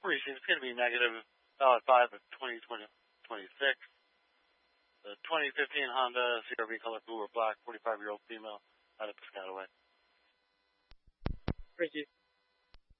Receive. It's going to be negative $5 of 2026. The 2015 Honda CRV color blue or black, 45-year-old female out of Piscataway. Receive.